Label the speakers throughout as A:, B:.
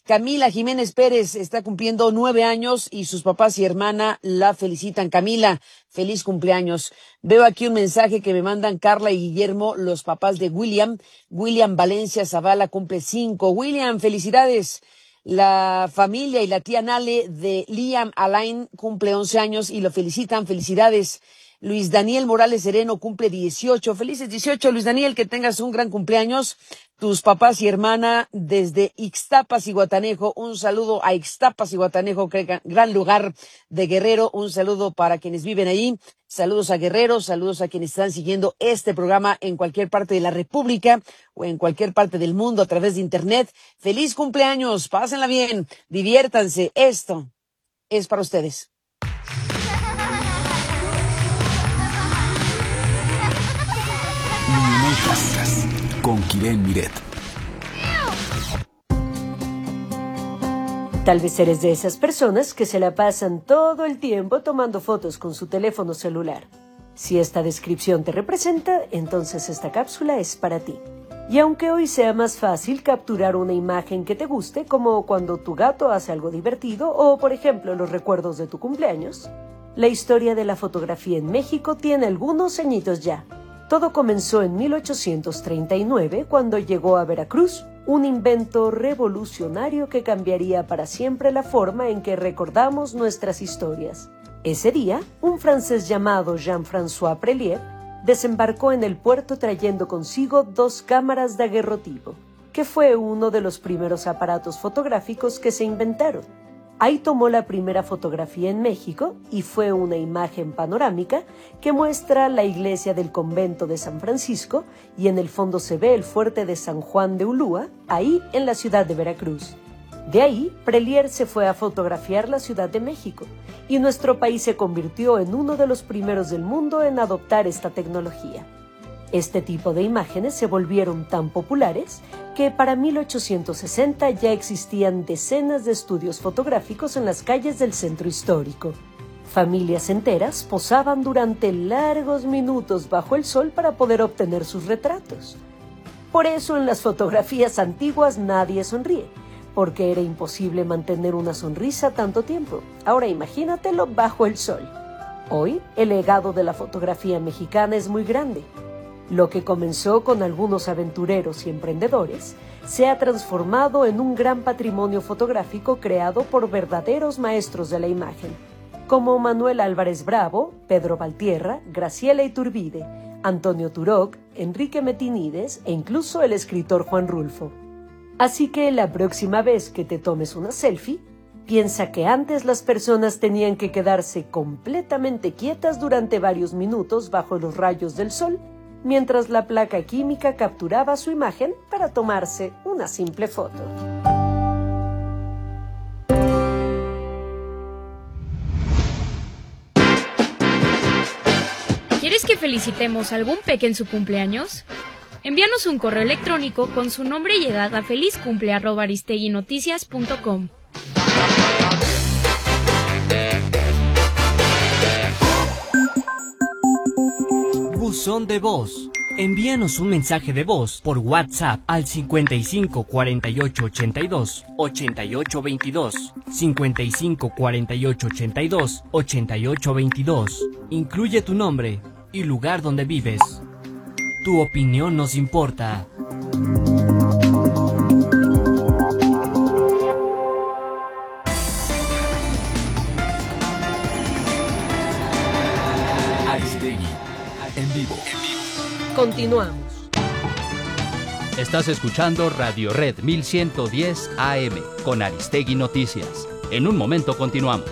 A: Camila Jiménez Pérez está cumpliendo 9 años y sus papás y hermana la felicitan. Camila, feliz cumpleaños. Veo aquí un mensaje que me mandan Carla y Guillermo, los papás de William. William Valencia Zavala cumple 5. William, felicidades. La familia y la tía Nale de Liam Alain cumple 11 años y lo felicitan. Felicidades. Luis Daniel Morales Sereno cumple 18. Felices 18, Luis Daniel, que tengas un gran cumpleaños. Tus papás y hermana desde Ixtapas y Guatanejo, un saludo a Ixtapas y Guatanejo, gran lugar de Guerrero, un saludo para quienes viven allí, saludos a Guerrero, saludos a quienes están siguiendo este programa en cualquier parte de la República o en cualquier parte del mundo a través de Internet. Feliz cumpleaños, pásenla bien, diviértanse, esto es para ustedes.
B: Con Kiren Miret.
C: Tal vez eres de esas personas que se la pasan todo el tiempo tomando fotos con su teléfono celular. Si esta descripción te representa, entonces esta cápsula es para ti. Y aunque hoy sea más fácil capturar una imagen que te guste, como cuando tu gato hace algo divertido o, por ejemplo, los recuerdos de tu cumpleaños, la historia de la fotografía en México tiene algunos añitos ya. Todo comenzó en 1839, cuando llegó a Veracruz, un invento revolucionario que cambiaría para siempre la forma en que recordamos nuestras historias. Ese día, un francés llamado Jean-François Prelier desembarcó en el puerto trayendo consigo 2 cámaras daguerrotipo, que fue uno de los primeros aparatos fotográficos que se inventaron. Ahí tomó la primera fotografía en México y fue una imagen panorámica que muestra la iglesia del convento de San Francisco y en el fondo se ve el fuerte de San Juan de Ulúa, ahí en la ciudad de Veracruz. De ahí, Prelier se fue a fotografiar la Ciudad de México y nuestro país se convirtió en uno de los primeros del mundo en adoptar esta tecnología. Este tipo de imágenes se volvieron tan populares que para 1860 ya existían decenas de estudios fotográficos en las calles del centro histórico. Familias enteras posaban durante largos minutos bajo el sol para poder obtener sus retratos. Por eso en las fotografías antiguas nadie sonríe, porque era imposible mantener una sonrisa tanto tiempo. Ahora imagínatelo bajo el sol. Hoy, el legado de la fotografía mexicana es muy grande. Lo que comenzó con algunos aventureros y emprendedores se ha transformado en un gran patrimonio fotográfico creado por verdaderos maestros de la imagen, como Manuel Álvarez Bravo, Pedro Valtierra, Graciela Iturbide, Antonio Turok, Enrique Metinides e incluso el escritor Juan Rulfo. Así que la próxima vez que te tomes una selfie, piensa que antes las personas tenían que quedarse completamente quietas durante varios minutos bajo los rayos del sol, mientras la placa química capturaba su imagen para tomarse una simple foto.
D: ¿Quieres que felicitemos a algún peque en su cumpleaños? Envíanos un correo electrónico con su nombre y edad a felizcumple@aristeguinoticias.com.
E: Buzón de voz. Envíanos un mensaje de voz por WhatsApp al 55 48 82 88 22, 55 48 82 88 22. Incluye tu nombre y lugar donde vives. Tu opinión nos importa.
B: Aristegui, en vivo.
C: Continuamos.
F: Estás escuchando Radio Red 1110 AM con Aristegui Noticias. En un momento continuamos.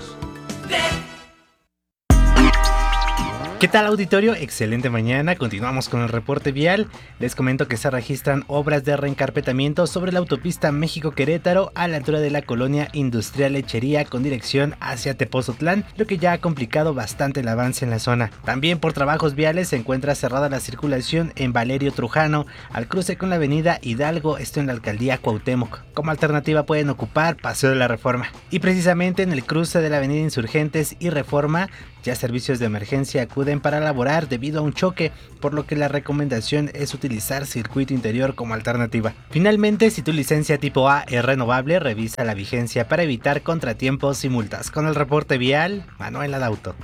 G: ¿Qué tal, auditorio? Excelente mañana, continuamos con el reporte vial. Les comento que se registran obras de reencarpetamiento sobre la autopista México-Querétaro a la altura de la colonia industrial Lechería con dirección hacia Tepozotlán, lo que ya ha complicado bastante el avance en la zona. También por trabajos viales se encuentra cerrada la circulación en Valerio Trujano al cruce con la avenida Hidalgo, esto en la alcaldía Cuauhtémoc. Como alternativa pueden ocupar Paseo de la Reforma. Y precisamente en el cruce de la avenida Insurgentes y Reforma Ya servicios de emergencia acuden para laborar debido a un choque, por lo que la recomendación es utilizar circuito interior como alternativa. Finalmente, si tu licencia tipo A es renovable, revisa la vigencia para evitar contratiempos y multas. Con el reporte vial, Manuel Adauto.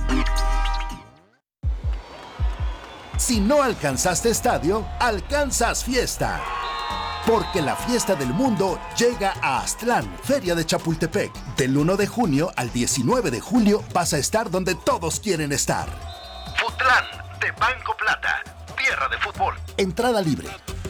H: Si no alcanzaste estadio, alcanzas fiesta. Porque la fiesta del mundo llega a Aztlán, Feria de Chapultepec. Del 1 de junio al 19 de julio vas a estar donde todos quieren estar. Futlán, de Banco Plata, tierra de fútbol. Entrada libre.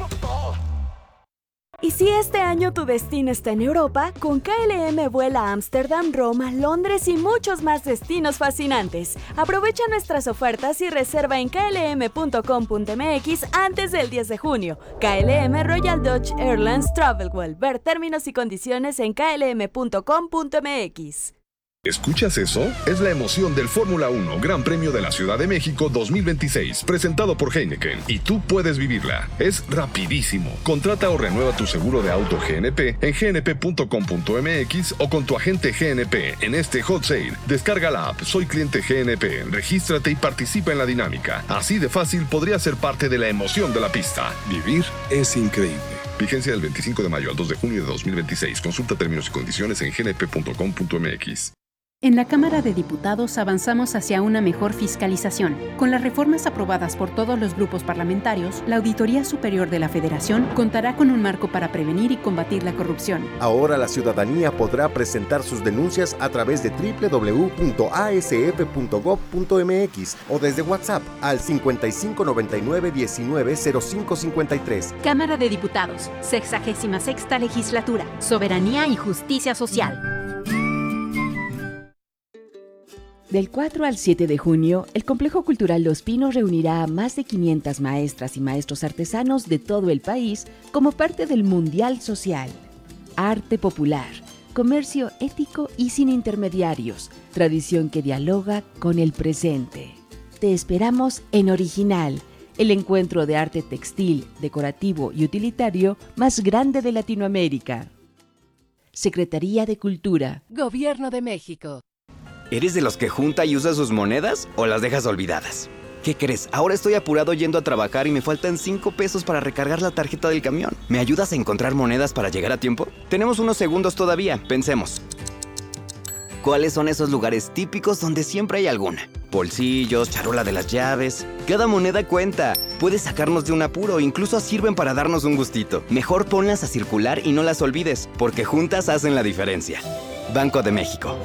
I: Y si este año tu destino está en Europa, con KLM vuela a Ámsterdam, Roma, Londres y muchos más destinos fascinantes. Aprovecha nuestras ofertas y reserva en klm.com.mx antes del 10 de junio. KLM Royal Dutch Airlines Travelwell. Ver términos y condiciones en klm.com.mx.
J: ¿Escuchas eso? Es la emoción del Fórmula 1 Gran Premio de la Ciudad de México 2026, presentado por Heineken, y tú puedes vivirla. Es rapidísimo. Contrata o renueva tu seguro de auto GNP en gnp.com.mx o con tu agente GNP en este hot sale. Descarga la app Soy Cliente GNP, regístrate y participa en la dinámica. Así de fácil podrías ser parte de la emoción de la pista. Vivir es increíble. Vigencia del 25 de mayo al 2 de junio de 2026. Consulta términos y condiciones en gnp.com.mx.
K: En la Cámara de Diputados avanzamos hacia una mejor fiscalización. Con las reformas aprobadas por todos los grupos parlamentarios, la Auditoría Superior de la Federación contará con un marco para prevenir y combatir la corrupción.
L: Ahora la ciudadanía podrá presentar sus denuncias a través de www.asf.gov.mx o desde WhatsApp al 5599-190553.
K: Cámara de Diputados, 66ª Legislatura, Soberanía y Justicia Social.
M: Del 4 al 7 de junio, el Complejo Cultural Los Pinos reunirá a más de 500 maestras y maestros artesanos de todo el país como parte del Mundial Social. Arte popular, comercio ético y sin intermediarios, tradición que dialoga con el presente. Te esperamos en Original, el encuentro de arte textil, decorativo y utilitario más grande de Latinoamérica. Secretaría de Cultura.
N: Gobierno de México.
O: ¿Eres de los que junta y usa sus monedas o las dejas olvidadas? ¿Qué crees? Ahora estoy apurado yendo a trabajar y me faltan 5 pesos para recargar la tarjeta del camión. ¿Me ayudas a encontrar monedas para llegar a tiempo? Tenemos unos segundos todavía, pensemos. ¿Cuáles son esos lugares típicos donde siempre hay alguna? Bolsillos, charola de las llaves. Cada moneda cuenta. Puede sacarnos de un apuro, incluso sirven para darnos un gustito. Mejor ponlas a circular y no las olvides, porque juntas hacen la diferencia. Banco de México.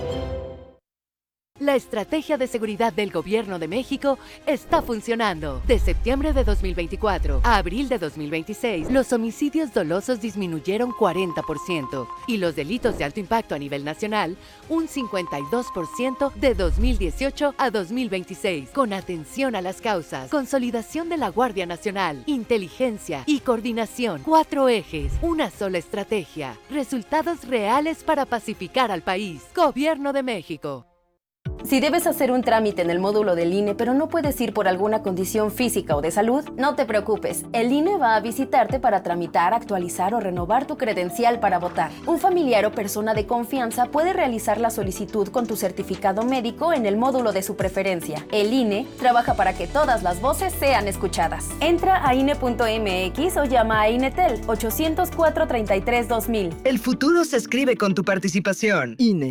N: La estrategia de seguridad del Gobierno de México está funcionando. De septiembre de 2024 a abril de 2026, los homicidios dolosos disminuyeron 40% y los delitos de alto impacto a nivel nacional un 52% de 2018 a 2026. Con atención a las causas, consolidación de la Guardia Nacional, inteligencia y coordinación. 4 ejes, una sola estrategia. Resultados reales para pacificar al país. Gobierno de México.
P: Si debes hacer un trámite en el módulo del INE, pero no puedes ir por alguna condición física o de salud, no te preocupes. El INE va a visitarte para tramitar, actualizar o renovar tu credencial para votar. Un familiar o persona de confianza puede realizar la solicitud con tu certificado médico en el módulo de su preferencia. El INE trabaja para que todas las voces sean escuchadas. Entra a INE.mx o llama a INETEL 804-33-2000.
Q: El futuro se escribe con tu participación. INE.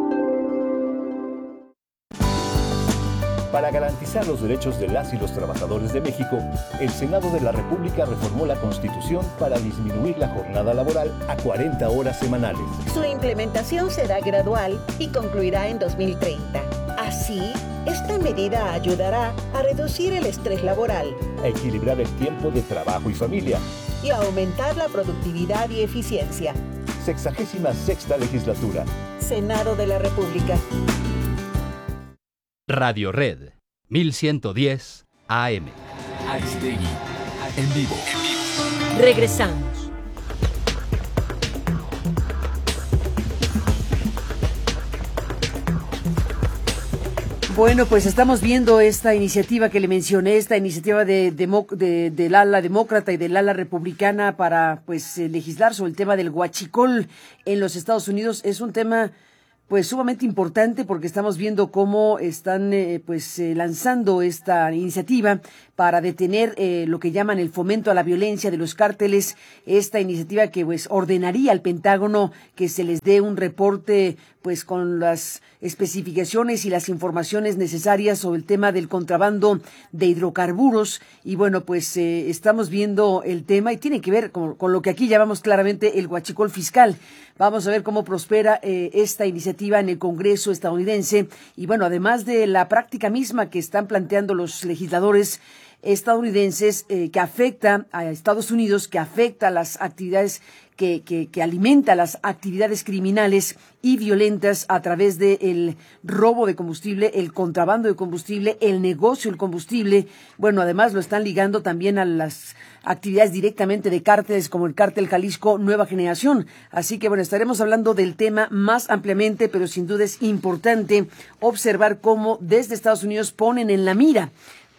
R: Para garantizar los derechos de las y los trabajadores de México, el Senado de la República reformó la Constitución para disminuir la jornada laboral a 40 horas semanales.
S: Su implementación será gradual y concluirá en 2030. Así, esta medida ayudará a reducir el estrés laboral,
R: a equilibrar el tiempo de trabajo y familia
S: y a aumentar la productividad y eficiencia.
R: 66ª Legislatura.
S: Senado de la República.
F: Radio Red 1110 AM.
B: Aristegui en vivo.
C: Regresamos.
A: Bueno, pues estamos viendo esta iniciativa que le mencioné, esta iniciativa del ala demócrata y del ala republicana para legislar sobre el tema del huachicol en los Estados Unidos. Es un tema pues sumamente importante, porque estamos viendo cómo están lanzando esta iniciativa para detener lo que llaman el fomento a la violencia de los cárteles, esta iniciativa que pues ordenaría al Pentágono que se les dé un reporte pues con las especificaciones y las informaciones necesarias sobre el tema del contrabando de hidrocarburos. Y bueno, pues estamos viendo el tema y tiene que ver con lo que aquí llamamos claramente el huachicol fiscal. Vamos a ver cómo prospera esta iniciativa en el Congreso estadounidense. Y bueno, además de la práctica misma que están planteando los legisladores estadounidenses que afecta a Estados Unidos, que afecta a las actividades que alimenta las actividades criminales y violentas a través del robo de combustible, el contrabando de combustible, el negocio del combustible. Bueno, además lo están ligando también a las actividades directamente de cárteles como el cártel Jalisco Nueva Generación. Así que bueno, estaremos hablando del tema más ampliamente, pero sin duda es importante observar cómo desde Estados Unidos ponen en la mira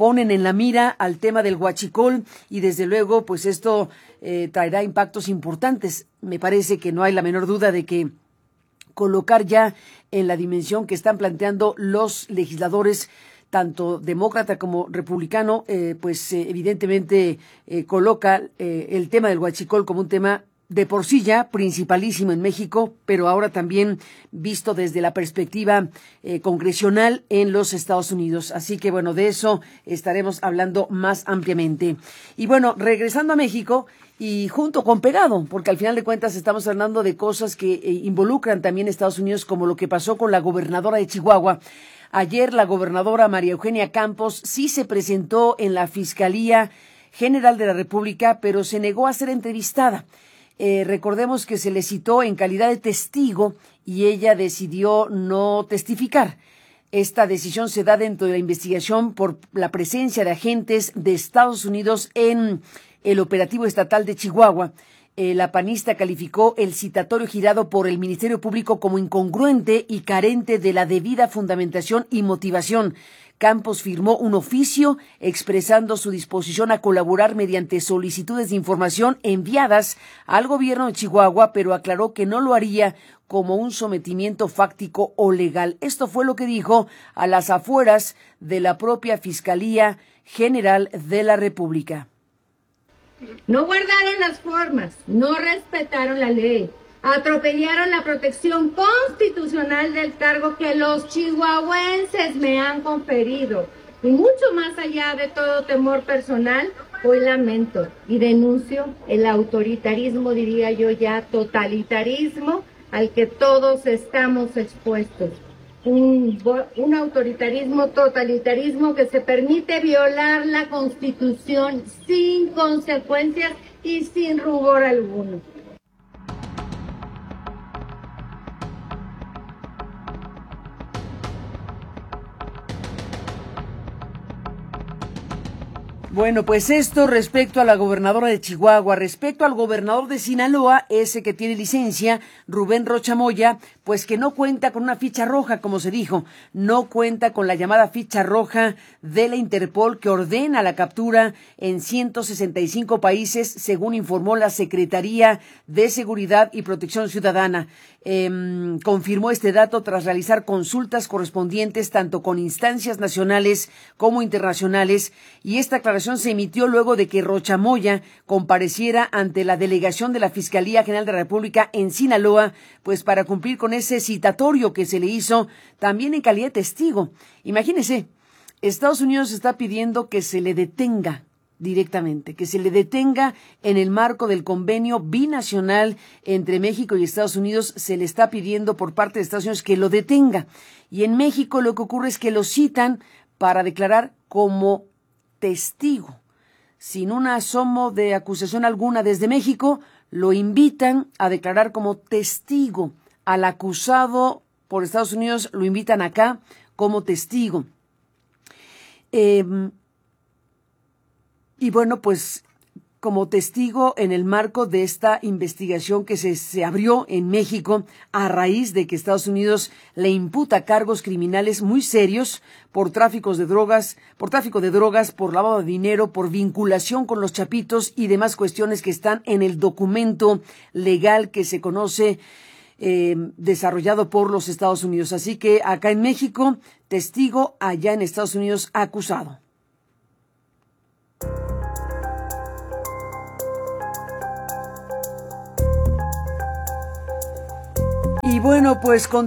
A: al tema del huachicol y desde luego pues esto traerá impactos importantes. Me parece que no hay la menor duda de que colocar ya en la dimensión que están planteando los legisladores, tanto demócrata como republicano, evidentemente coloca el tema del huachicol como un tema de por sí ya principalísimo en México, pero ahora también visto desde la perspectiva congresional en los Estados Unidos. Así que bueno, de eso estaremos hablando más ampliamente. Y bueno, regresando a México y junto con pegado, porque al final de cuentas estamos hablando de cosas que involucran también a Estados Unidos, como lo que pasó con la gobernadora de Chihuahua. Ayer la gobernadora María Eugenia Campos sí se presentó en la Fiscalía General de la República, pero se negó a ser entrevistada. Recordemos que se le citó en calidad de testigo y ella decidió no testificar. Esta decisión se da dentro de la investigación por la presencia de agentes de Estados Unidos en el operativo estatal de Chihuahua. La panista calificó el citatorio girado por el Ministerio Público como incongruente y carente de la debida fundamentación y motivación. Campos firmó un oficio expresando su disposición a colaborar mediante solicitudes de información enviadas al gobierno de Chihuahua, pero aclaró que no lo haría como un sometimiento fáctico o legal. Esto fue lo que dijo a las afueras de la propia Fiscalía General de la República.
T: No guardaron las formas, no respetaron la ley, atropellaron la protección constitucional del cargo que los chihuahuenses me han conferido. Y mucho más allá de todo temor personal, hoy lamento y denuncio el autoritarismo, diría yo ya totalitarismo, al que todos estamos expuestos. Un autoritarismo, totalitarismo que se permite violar la Constitución sin consecuencias y sin rubor alguno.
A: Bueno, pues esto respecto a la gobernadora de Chihuahua. Respecto al gobernador de Sinaloa, ese que tiene licencia, Rubén Rocha Moya, pues que no cuenta con una ficha roja, como se dijo, no cuenta con la llamada ficha roja de la Interpol que ordena la captura en 165 países, según informó la Secretaría de Seguridad y Protección Ciudadana. Confirmó este dato tras realizar consultas correspondientes tanto con instancias nacionales como internacionales, y esta aclaración se emitió luego de que Rocha Moya compareciera ante la delegación de la Fiscalía General de la República en Sinaloa, pues para cumplir con ese citatorio que se le hizo también en calidad de testigo. Imagínense, Estados Unidos está pidiendo que se le detenga directamente, que se le detenga en el marco del convenio binacional entre México y Estados Unidos. Se le está pidiendo por parte de Estados Unidos que lo detenga. Y en México lo que ocurre es que lo citan para declarar como testigo. Sin un asomo de acusación alguna desde México, lo invitan a declarar como testigo. Al acusado por Estados Unidos lo invitan acá como testigo. Y bueno, pues como testigo en el marco de esta investigación que se abrió en México a raíz de que Estados Unidos le imputa cargos criminales muy serios por tráfico de drogas, por lavado de dinero, por vinculación con los chapitos y demás cuestiones que están en el documento legal que se conoce desarrollado por los Estados Unidos. Así que acá en México, testigo, allá en Estados Unidos, acusado. Y bueno, pues con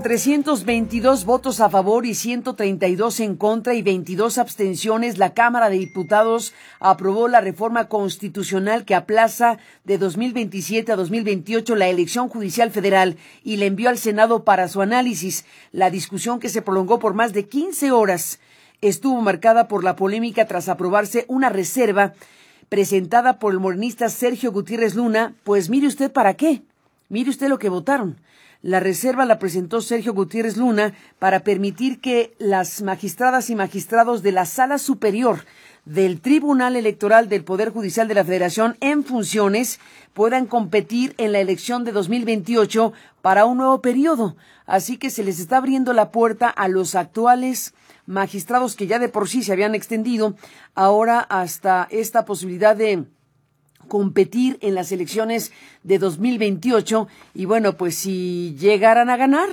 A: 322 votos a favor y 132 en contra y 22 abstenciones, la Cámara de Diputados aprobó la reforma constitucional que aplaza de 2027 a 2028 la elección judicial federal y la envió al Senado para su análisis. La discusión, que se prolongó por más de 15 horas, estuvo marcada por la polémica tras aprobarse una reserva presentada por el morenista Sergio Gutiérrez Luna. Pues mire usted para qué, mire usted lo que votaron. La reserva la presentó Sergio Gutiérrez Luna para permitir que las magistradas y magistrados de la Sala Superior del Tribunal Electoral del Poder Judicial de la Federación en funciones puedan competir en la elección de 2028 para un nuevo periodo. Así que se les está abriendo la puerta a los actuales magistrados que ya de por sí se habían extendido, ahora hasta esta posibilidad de competir en las elecciones de 2028. Y bueno, pues si llegaran a ganar,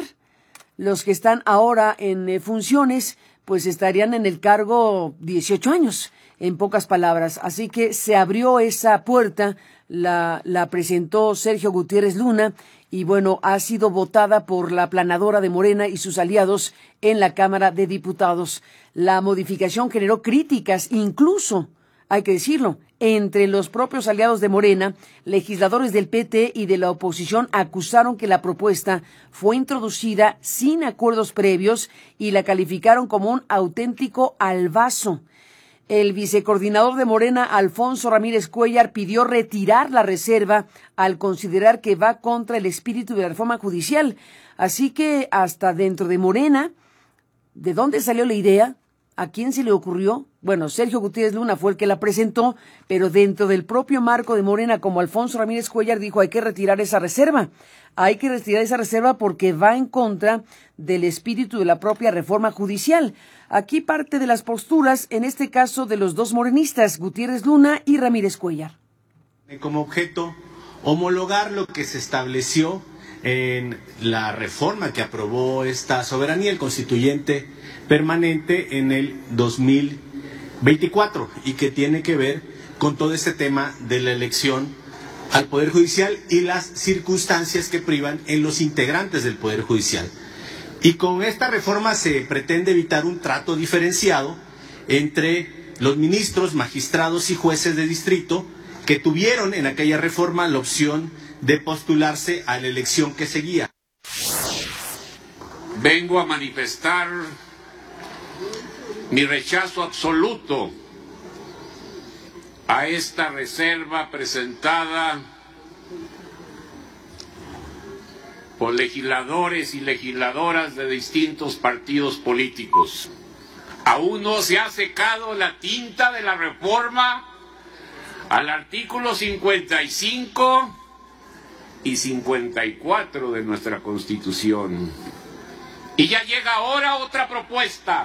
A: los que están ahora en funciones, pues estarían en el cargo 18 años, en pocas palabras. Así que se abrió esa puerta, la presentó Sergio Gutiérrez Luna, y bueno, ha sido votada por la aplanadora de Morena y sus aliados en la Cámara de Diputados. La modificación generó críticas, incluso, hay que decirlo, entre los propios aliados de Morena. Legisladores del PT y de la oposición acusaron que la propuesta fue introducida sin acuerdos previos y la calificaron como un auténtico albazo. El vicecoordinador de Morena, Alfonso Ramírez Cuellar, pidió retirar la reserva al considerar que va contra el espíritu de la reforma judicial. Así que hasta dentro de Morena, ¿de dónde salió la idea? ¿A quién se le ocurrió? Bueno, Sergio Gutiérrez Luna fue el que la presentó, pero dentro del propio marco de Morena, como Alfonso Ramírez Cuellar dijo, hay que retirar esa reserva. Hay que retirar esa reserva porque va en contra del espíritu de la propia reforma judicial. Aquí parte de las posturas, en este caso de los dos morenistas, Gutiérrez Luna y Ramírez Cuellar.
U: Como objeto, homologar lo que se estableció en la reforma que aprobó esta soberanía, el constituyente permanente, en el 2024, y que tiene que ver con todo este tema de la elección al Poder Judicial y las circunstancias que privan en los integrantes del Poder Judicial. Y con esta reforma se pretende evitar un trato diferenciado entre los ministros, magistrados y jueces de distrito que tuvieron en aquella reforma la opción de postularse a la elección que seguía.
V: Vengo a manifestar mi rechazo absoluto a esta reserva presentada por legisladores y legisladoras de distintos partidos políticos. Aún no se ha secado la tinta de la reforma al artículo 55 y 54 de nuestra Constitución. Y ya llega ahora otra propuesta.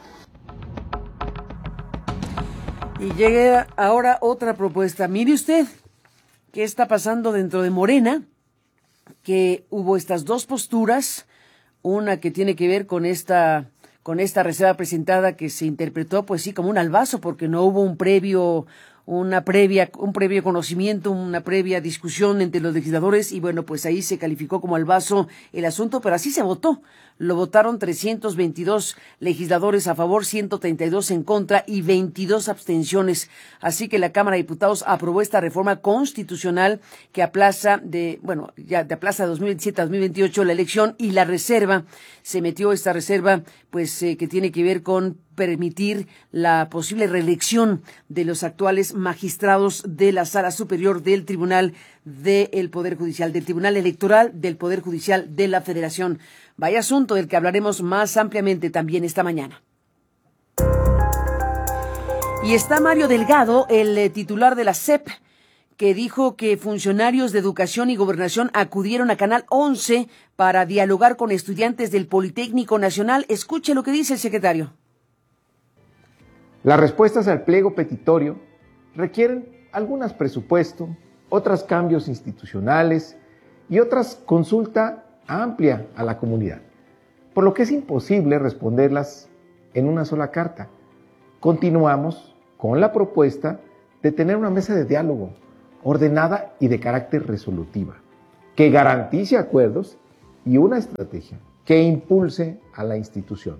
A: Y llega ahora otra propuesta. Mire usted qué está pasando dentro de Morena, que hubo estas dos posturas, una que tiene que ver con esta reserva presentada que se interpretó, pues sí, como un albazo, porque no hubo un previo conocimiento, una previa discusión entre los legisladores, y bueno, pues ahí se calificó como albazo el asunto, pero así se votó. Lo votaron 322 legisladores a favor, 132 en contra y 22 abstenciones. Así que la Cámara de Diputados aprobó esta reforma constitucional que aplaza de 2027 a 2028 la elección, y la reserva, se metió esta reserva, pues que tiene que ver con permitir la posible reelección de los actuales magistrados de la Sala Superior del Tribunal del Poder Judicial, del Tribunal Electoral del Poder Judicial de la Federación. Vaya asunto del que hablaremos más ampliamente también esta mañana. Y está Mario Delgado, el titular de la SEP, que dijo que funcionarios de Educación y Gobernación acudieron a Canal 11 para dialogar con estudiantes del Politécnico Nacional. Escuche lo que dice el secretario.
W: Las respuestas al pliego petitorio requieren algunas presupuesto, otras cambios institucionales y otras consulta amplia a la comunidad, por lo que es imposible responderlas en una sola carta. Continuamos con la propuesta de tener una mesa de diálogo ordenada y de carácter resolutiva, que garantice acuerdos y una estrategia que impulse a la institución.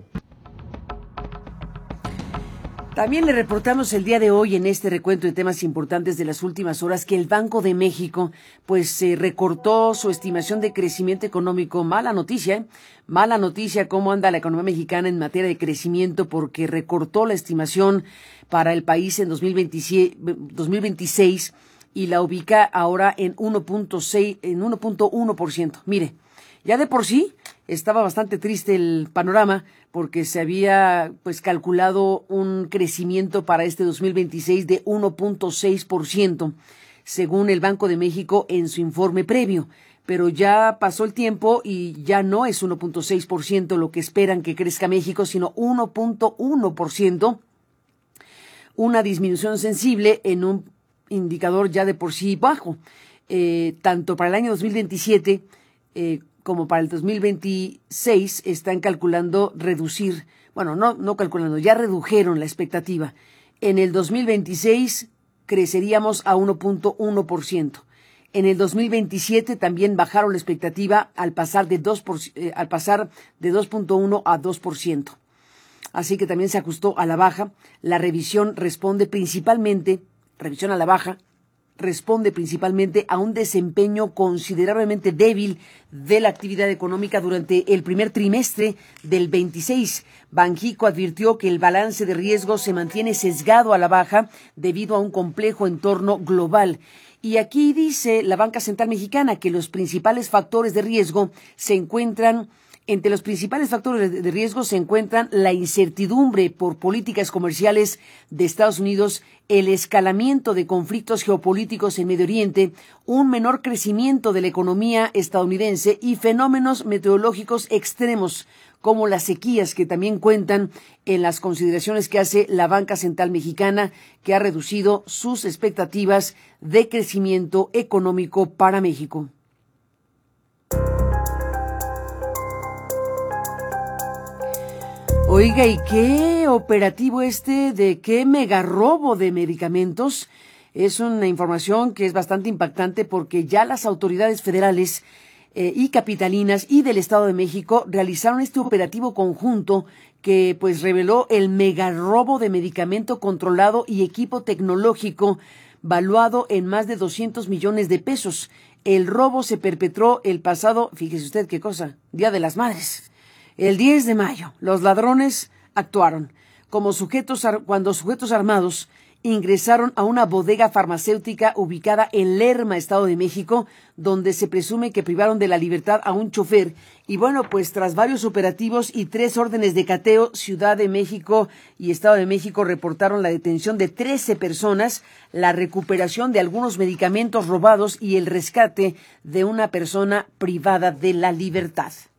A: También le reportamos el día de hoy en este recuento de temas importantes de las últimas horas que el Banco de México recortó su estimación de crecimiento económico. Mala noticia cómo anda la economía mexicana en materia de crecimiento, porque recortó la estimación para el país en 2026 y la ubica ahora en 1.1%. Mire, ya de por sí estaba bastante triste el panorama porque se había calculado un crecimiento para este 2026 de 1.6%, según el Banco de México en su informe previo. Pero ya pasó el tiempo y ya no es 1.6% lo que esperan que crezca México, sino 1.1%, una disminución sensible en un indicador ya de por sí bajo. Tanto para el año 2027 como para el 2026 están calculando reducir, ya redujeron la expectativa. En el 2026 creceríamos a 1.1%. En el 2027 también bajaron la expectativa al pasar de 2.1 a 2%. Así que también se ajustó a la baja. La revisión a la baja responde principalmente a un desempeño considerablemente débil de la actividad económica durante el primer trimestre del 26. Banjico advirtió que el balance de riesgo se mantiene sesgado a la baja debido a un complejo entorno global. Y aquí dice la Banca Central Mexicana que los principales factores de riesgo se encuentran la incertidumbre por políticas comerciales de Estados Unidos, el escalamiento de conflictos geopolíticos en Medio Oriente, un menor crecimiento de la economía estadounidense y fenómenos meteorológicos extremos como las sequías, que también cuentan en las consideraciones que hace la Banca Central Mexicana, que ha reducido sus expectativas de crecimiento económico para México. Oiga, ¿y qué operativo de qué mega robo de medicamentos? Es una información que es bastante impactante porque ya las autoridades federales y capitalinas y del Estado de México realizaron este operativo conjunto que reveló el mega robo de medicamento controlado y equipo tecnológico valuado en más de 200 millones de pesos. El robo se perpetró el pasado, fíjese usted qué cosa, Día de las Madres. El 10 de mayo, los ladrones actuaron cuando sujetos armados ingresaron a una bodega farmacéutica ubicada en Lerma, Estado de México, donde se presume que privaron de la libertad a un chofer. Y tras varios operativos y 3 órdenes de cateo, Ciudad de México y Estado de México reportaron la detención de 13 personas, la recuperación de algunos medicamentos robados y el rescate de una persona privada de la libertad.